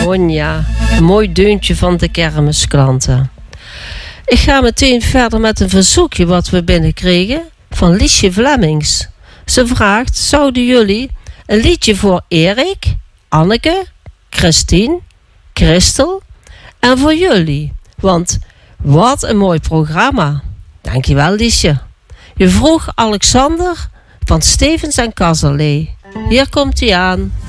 Monja. Een mooi deuntje van de kermisklanten. Ik ga meteen verder met een verzoekje wat we binnenkregen van Liesje Vlemmings. Ze vraagt, zouden jullie een liedje voor Erik, Anneke, Christine, Christel en voor jullie? Want wat een mooi programma. Dankjewel Liesje. Je vroeg Alexander van Stevens en Kazerlee. Hier komt hij aan.